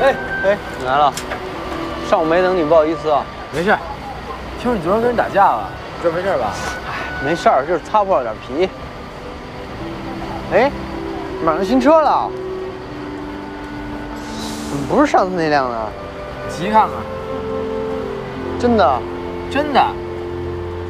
哎，你来了，上午没等你，不好意思啊。 没事，听说你昨天跟人打架了，这没事吧？ 没事儿，就是擦破了点皮。哎，买了新车了？怎么不是上次那辆呢？ 骑看看， 真的？ 真的。